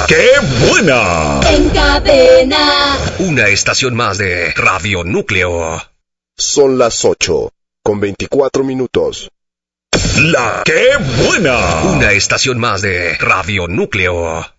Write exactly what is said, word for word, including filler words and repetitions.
¡Qué buena! En cadena. Una estación más de Radio Núcleo. Son las ocho, con veinticuatro minutos. La ¡Qué buena! Una estación más de Radio Núcleo.